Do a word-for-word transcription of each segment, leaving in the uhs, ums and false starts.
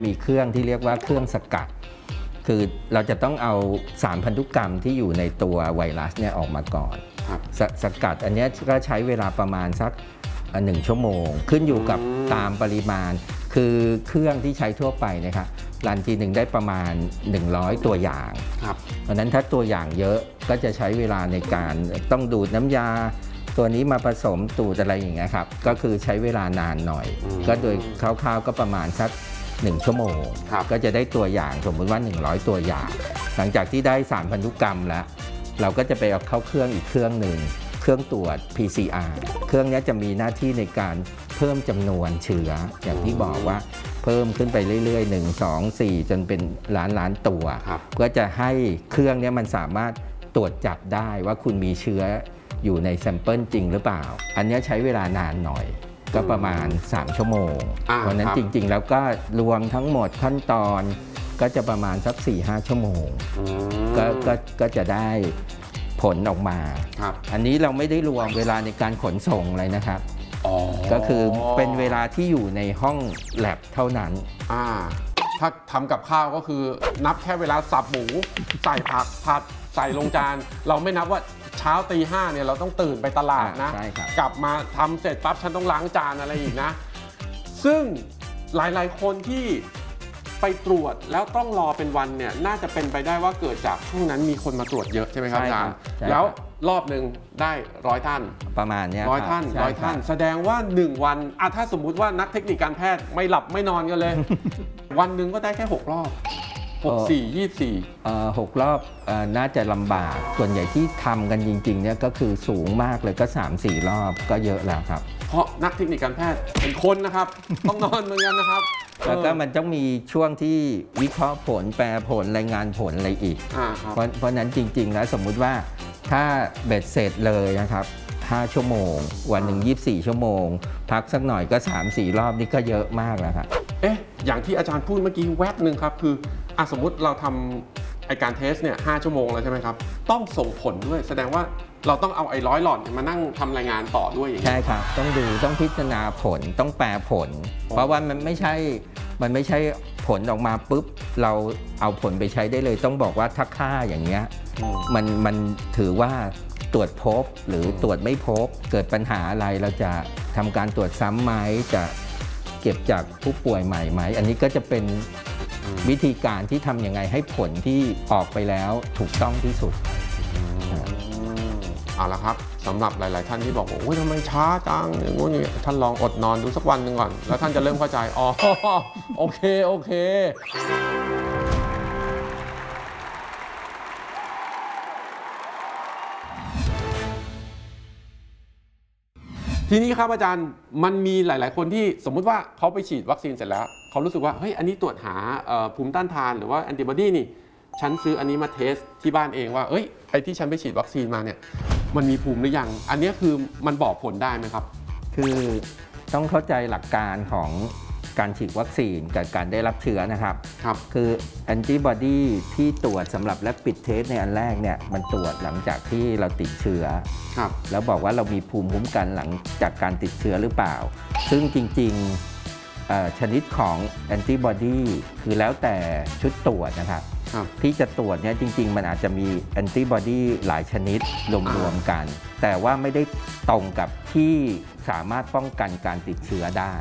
มีเครื่องที่เรียกว่าเครื่องสกัดคือเราจะต้องเอาสารพันธุกรรมที่อยู่ในตัวไวรัสเนี่ยออกมาก่อนส, สกัดอันนี้ก็ใช้เวลาประมาณสักหนึ่งชั่วโมงขึ้นอยู่กับตามปริมาณคือเครื่องที่ใช้ทั่วไปนะครับรันทีหนึ่งได้ประมาณหนึ่งร้อยตัวอย่างเพราะนั้นถ้าตัวอย่างเยอะก็จะใช้เวลาในการต้องดูดน้ำยาตัวนี้มาผสมตูดอะไรอย่างเงี้ยครับก็คือใช้เวลานานหน่อยก็โดยคร่าวๆก็ประมาณสักหนึ่งชั่วโมงก็จะได้ตัวอย่างสมมติว่าหนึ่งร้อยตัวอย่างหลังจากที่ได้สารพันธุกรรมแล้วเราก็จะไปเอาเข้าเครื่องอีกเครื่องหนึ่งเครื่องตรวจ พี ซี อาร์ เครื่องนี้จะมีหน้าที่ในการเพิ่มจำนวนเชื้ออย่างที่บอกว่าเพิ่มขึ้นไปเรื่อยๆหนึ่ง สอง สี่จนเป็นล้านล้านตัวเพื่อจะให้เครื่องนี้มันสามารถตรวจจับได้ว่าคุณมีเชื้ออยู่ในแซมเปิลจริงหรือเปล่าอันนี้ใช้เวลานานหน่อยก็ประมาณสามชั่วโมงเพราะนั้นจริงๆแล้วก็รวมทั้งหมดขั้นตอนก็จะประมาณสัก สี่ห้า ชั่วโมงก็ก็ก็จะได้ผลออกมาอันนี้เราไม่ได้รวมเวลาในการขนส่งเลยนะครับก็คือเป็นเวลาที่อยู่ในห้องแลบเท่านั้นถ้าทำกับข้าวก็คือนับแค่เวลาสับหมูใส่ผักผัดใส่ลงจานเราไม่นับว่าเช้าตีห้าเนี่ยเราต้องตื่นไปตลาดนะกลับมาทำเสร็จปั๊บฉันต้องล้างจานอะไรอีกนะซึ่งหลายๆคนที่ไปตรวจแล้วต้องรอเป็นวันเนี่ยน่าจะเป็นไปได้ว่าเกิดจากช่วงนั้นมีคนมาตรวจเยอะใช่ไหมครับอาจารย์แล้วรอบหนึ่งได้ร้อยท่านประมาณนี้ร้อยท่านร้อยท่านแสดงว่าหนึ่งวันอ่ะถ้าสมมุติว่านักเทคนิคการแพทย์ไม่หลับไม่นอนกันเลย วันหนึ่งก็ได้แค่หกรอบหก สี่ ยี่สิบสี่หกรอบน่าจะลำบากส่วนใหญ่ที่ทำกันจริงๆเนี่ยก็คือสูงมากเลยก็ สามสี่ รอบก็เยอะแล้วครับเพราะนักเทคนิคการแพทย์เป็นคนนะครับต้องนอนเหมือนกันนะครับแล้วก็มันต้องมีช่วงที่วิเคราะห์ผลแปลผลรายงานผลอะไรอีกเพราะเพราะนั้นจริงๆแล้วสมมุติว่าถ้าเบ็ดเสร็จเลยนะครับห้าชั่วโมงวันหนึ่งยี่สิบสี่ชั่วโมงพักสักหน่อยก็ สามสี่ รอบนี่ก็เยอะมากแล้วครับเอ๊ะอย่างที่อาจารย์พูดเมื่อกี้แวบหนึ่งครับคืออ่ะสมมุติเราทำไอการเทสเนี่ยห้าชั่วโมงแล้วใช่ไหมครับต้องส่งผลด้วยแสดงว่าเราต้องเอาไอ้ร้อยหลอดมานั่งทำรายงานต่อด้วยอย่างนี้ใช่ครับต้องดูต้องพิจารณาผลต้องแปลผลเพราะว่ามันไม่ใช่มันไม่ใช่ผลออกมาปุ๊บเราเอาผลไปใช้ได้เลยต้องบอกว่าถ้าค่าอย่างเงี้ยมันมันถือว่าตรวจพบหรือตรวจไม่พบเกิดปัญหาอะไรเราจะทำการตรวจซ้ำไหมจะเก็บจากผู้ป่วยใหม่ไหมอันนี้ก็จะเป็นวิธีการที่ทำยังไงให้ผลที่ออกไปแล้วถูกต้องที่สุดเอาละครับสำหรับหลายๆท่านที่บอกว่าโอ้ยทำไมช้าจังอย่างงู้นนี่ท่านลองอดนอนดูสักวันหนึ่งก่อนแล้วท่านจะเริ่มเข้าใจอ๋อโอเคโอเคทีนี้ครับอาจารย์มันมีหลายๆคนที่สมมุติว่าเขาไปฉีดวัคซีนเสร็จแล้วเขารู้สึกว่าเฮ้ยอันนี้ตรวจหาภูมิต้านทานหรือว่าแอนติบอดีนี่ฉันซื้ออันนี้มาเทสที่บ้านเองว่าเอ้ยไอ้ที่ฉันไปฉีดวัคซีนมาเนี่ยมันมีภูมิหรือยังอันนี้คือมันบอกผลได้ไหมครับคือต้องเข้าใจหลักการของการฉีดวัคซีนกับการได้รับเชื้อนะครับครับคือแอนติบอดีที่ตรวจสำหรับแลบปิดเทสในอันแรกเนี่ยมันตรวจหลังจากที่เราติดเชื้อครับแล้วบอกว่าเรามีภูมิคุ้มกันหลังจากการติดเชื้อหรือเปล่าซึ่งจริงๆชนิดของแอนติบอดีคือแล้วแต่ชุดตรวจนะครับที่จะตรวจเนี่ยจริงๆมันอาจจะมีแอนติบอดีหลายชนิดรวมๆกันแต่ว่าไม่ได้ตรงกับที่สามารถป้องกันการติดเชื้อได้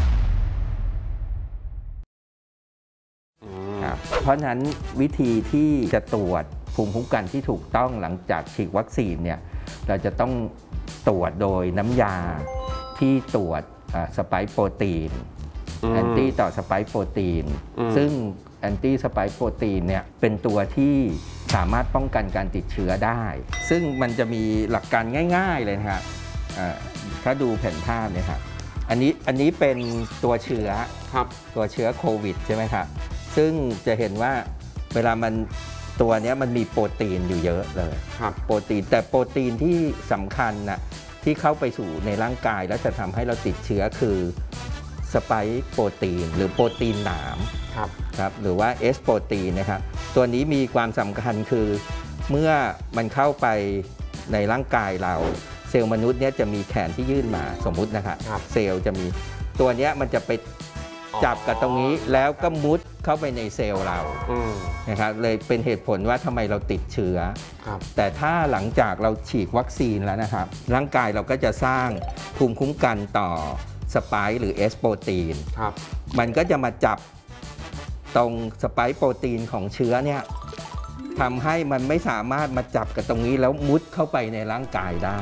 เพราะฉะนั้นวิธีที่จะตรวจภูมิคุ้มกันที่ถูกต้องหลังจากฉีดวัคซีนเนี่ยเราจะต้องตรวจโดยน้ำยาที่ตรวจสไปค์โปรตีนแอนตี้ต่อสไปค์โปรตีนซึ่งแอนตี้สไปค์โปรตีนเนี่ยเป็นตัวที่สามารถป้องกันการติดเชื้อได้ซึ่งมันจะมีหลักการง่ายๆเลยนะครับถ้าดูแผนภาพเนี่ยครับอันนี้อันนี้เป็นตัวเชื้อครับตัวเชื้อโควิดใช่ไหมครับซึ่งจะเห็นว่าเวลามันตัวนี้มันมีโปรตีนอยู่เยอะเลยครับโปรตีนแต่โปรตีนที่สำคัญนะที่เข้าไปสู่ในร่างกายแล้วจะทำให้เราติดเชื้อคือสไปค์โปรตีนหรือโปรตีนหนามครับครับหรือว่าเอสโปรตีนนะครับตัวนี้มีความสำคัญคือเมื่อมันเข้าไปในร่างกายเราเซลล์มนุษย์เนี่ยจะมีแขนที่ยื่นมาสมมุตินะครับเซลล์จะมีตัวนี้มันจะไปจับกับตรงนี้แล้วก็มุดเข้าไปในเซลล์เรานะครับเลยเป็นเหตุผลว่าทำไมเราติดเชื้อแต่ถ้าหลังจากเราฉีดวัคซีนแล้วนะครับร่างกายเราก็จะสร้างภูมิคุ้มกันต่อสไปค์หรือเอสโปรตีนมันก็จะมาจับตรงสไปค์โปรตีนของเชื้อเนี่ยทำให้มันไม่สามารถมาจับกับตรงนี้แล้วมุดเข้าไปในร่างกายได้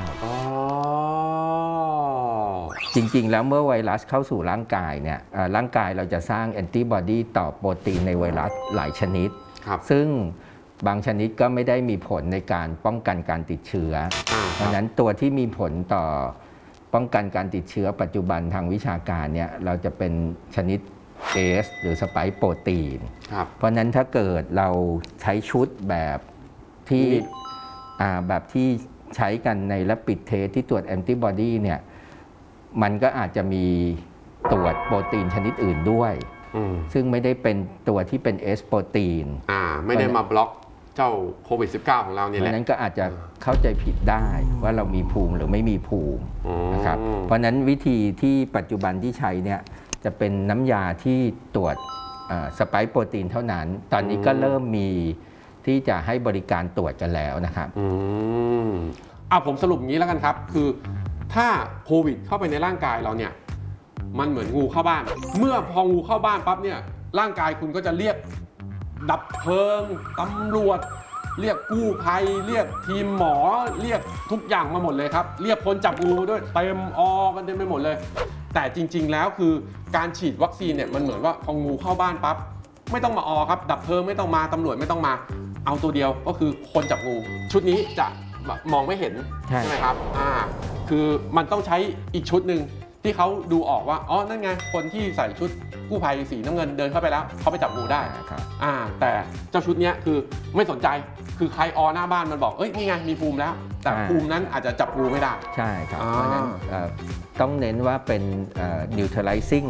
จริงๆแล้วเมื่อไวรัสเข้าสู่ร่างกายเนี่ยร่างกายเราจะสร้างแอนติบอดีต่อโปรตีนในไวรัสหลายชนิดซึ่งบางชนิดก็ไม่ได้มีผลในการป้องกันการติดเชื้อเพราะฉะนั้นตัวที่มีผลต่อป้องกันการติดเชื้อปัจจุบันทางวิชาการเนี่ยเราจะเป็นชนิดเอสหรือสไปค์โปรตีนเพราะนั้นถ้าเกิดเราใช้ชุดแบบที่แบบที่ใช้กันในแลบปิดเทสที่ตรวจแอนติบอดีเนี่ยมันก็อาจจะมีตรวจโปรตีนชนิดอื่นด้วยซึ่งไม่ได้เป็นตัวที่เป็นเอสโปรตีนไม่ได้มาบล็อกเจ้าโควิด สิบเก้า ของเราเนี่ยแหละเพราะนั้นก็อาจจะเข้าใจผิดได้ว่าเรามีภูมิหรือไม่มีภูมินะครับเพราะนั้นวิธีที่ปัจจุบันที่ใช้เนี่ยจะเป็นน้ำยาที่ตรวจสไปค์โปรตีนเท่านั้นตอนนี้ก็เริ่มมีที่จะให้บริการตรวจกันแล้วนะครับอืมอ่ะผมสรุปอย่างนี้แล้วกันครับคือถ้าโควิดเข้าไปในร่างกายเราเนี่ยมันเหมือนงูเข้าบ้านเมื่อพองูเข้าบ้านปั๊บเนี่ยร่างกายคุณก็จะเรียกดับเพลิงตำรวจเรียกกู้ภัยเรียกทีมหมอเรียกทุกอย่างมาหมดเลยครับเรียกคนจับงูด้วยเต็มออกันเต็มไปหมดเลยแต่จริงๆแล้วคือการฉีดวัคซีนเนี่ยมันเหมือนว่าพองูเข้าบ้านปั๊บไม่ต้องมาออครับดับเพลิงไม่ต้องมาตำรวจไม่ต้องมาเอาตัวเดียวก็คือคนจับงูชุดนี้จะมองไม่เห็นใช่ไหมครับอ่าคือมันต้องใช้อีกชุดหนึ่งที่เขาดูออกว่าอ๋อนั่นไงคนที่ใส่ชุดกู้ภัยสีน้ำเงินเดินเข้าไปแล้วเขาไปจับงูได้อ่าแต่เจ้าชุดนี้คือไม่สนใจคือใครออหน้าบ้านมันบอกเอ้ยนี่ไงมีภูมิแล้วแต่ภูมินั้นอาจจะจับงูไม่ได้ใช่ครับเพราะฉะนั้นต้องเน้นว่าเป็น neutralizing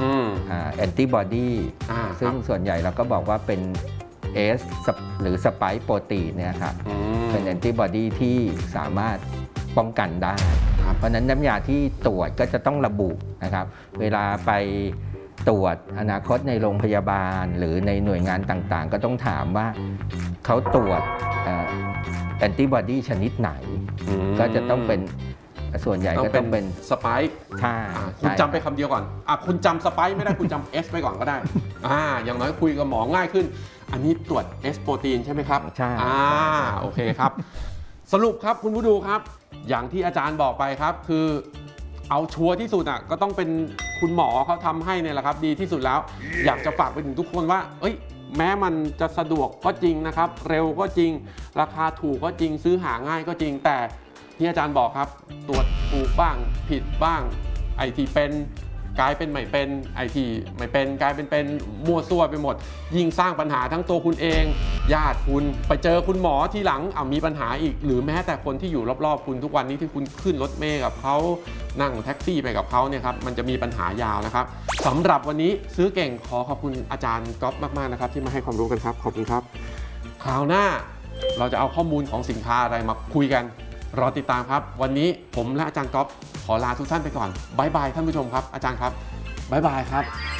antibody ซึ่งส่วนใหญ่เราก็บอกว่าเป็น S หรือสไปค์โปรตีนเนี่ยครับเป็นแอนติบอดีที่สามารถป้องกันได้เพราะนั้นน้ำยาที่ตรวจก็จะต้องระบุนะครับเวลาไปตรวจอนาคตในโรงพยาบาลหรือในหน่วยงานต่างๆก็ต้องถามว่าเขาตรวจแอนติบอดีชนิดไหนก็จะต้องเป็นส่วนใหญ่ก็ต้องเป็นสไปค์ใช่คุณจำไปคำเดียวก่อนอ่ะคุณจำสไปค์ไม่ได้คุณจำ S ไปก่อนก็ได้อ่าอย่างน้อยคุยกับหมอง่ายขึ้นอันนี้ตรวจ S โปรตีนใช่ไหมครับใช่อ่าโอเคครับสรุปครับคุณผู้ดูครับอย่างที่อาจารย์บอกไปครับคือเอาชัวร์ที่สุดอ่ะก็ต้องเป็นคุณหมอเขาทำให้เนี่ยแหละครับดีที่สุดแล้วอยากจะฝากไปถึงทุกคนว่าเอ้ยแม้มันจะสะดวกก็จริงนะครับเร็วก็จริงราคาถูกก็จริงซื้อหาง่ายก็จริงแต่ที่อาจารย์บอกครับตรวจถูกบ้างผิดบ้างไอที่เป็นกลายเป็นไม่เป็นไอที่ไม่เป็นกลายเป็นเป็นมั่วซั่วไปหมดยิ่งสร้างปัญหาทั้งตัวคุณเองญาติคุณไปเจอคุณหมอทีหลังเอามีปัญหาอีกหรือแม้แต่คนที่อยู่รอบๆคุณทุกวันนี้ที่คุณขึ้นรถเมล์กับเขานั่งแท็กซี่ไปกับเขาเนี่ยครับมันจะมีปัญหายาวนะครับสำหรับวันนี้ซื้อเก่งขอขอบคุณอาจารย์ก๊อฟมากๆนะครับที่มาให้ความรู้กันครับขอบคุณครับคราวหน้าเราจะเอาข้อมูลของสินค้าอะไรมาคุยกันรอติดตามครับวันนี้ผมและอาจารย์ก๊อฟขอลาทุกท่านไปก่อนบ๊ายบายท่านผู้ชมครับอาจารย์ครับบ๊ายบายครับ